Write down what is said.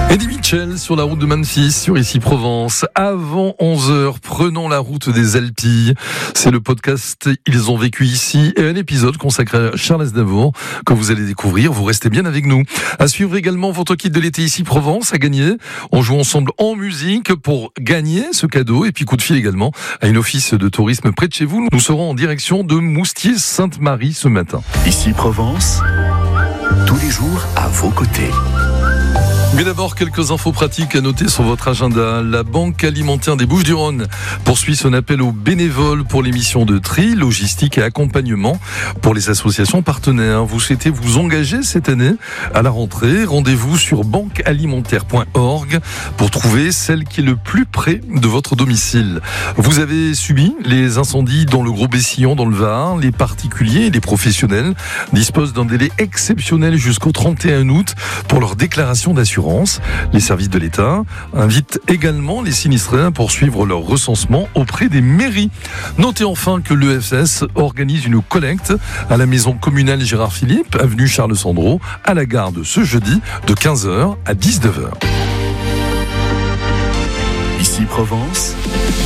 Eddie Mitchell sur la route de Memphis, sur Ici Provence. Avant 11h, prenons la route des Alpilles. C'est le podcast Ils ont vécu ici et un épisode consacré à Charles Aznavour que vous allez découvrir. Vous restez bien avec nous. À suivre également votre kit de l'été Ici Provence à gagner. On joue ensemble en musique pour gagner ce cadeau et puis coup de fil également à une office de tourisme près de chez vous. Nous serons en direction de Moustiers-Sainte-Marie ce matin. Ici Provence, tous les jours à vos côtés. Mais d'abord, quelques infos pratiques à noter sur votre agenda. La Banque alimentaire des Bouches-du-Rhône poursuit son appel aux bénévoles pour les missions de tri, logistique et accompagnement pour les associations partenaires. Vous souhaitez vous engager cette année à la rentrée? Rendez-vous sur banquealimentaire.org pour trouver celle qui est le plus près de votre domicile. Vous avez subi les incendies dans le Gros Bessillon, dans le Var. Les particuliers et les professionnels disposent d'un délai exceptionnel jusqu'au 31 août pour leur déclaration d'assurance. Les services de l'État invitent également les sinistrés à poursuivre leur recensement auprès des mairies. Notez enfin que l'EFS organise une collecte à la maison communale Gérard Philippe, avenue Charles Sandro, à la Garde ce jeudi de 15h à 19h. Ici Provence.